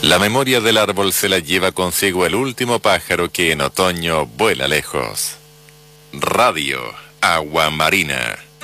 La memoria del árbol se la lleva consigo el último pájaro que en otoño vuela lejos. Radio Agua Marina.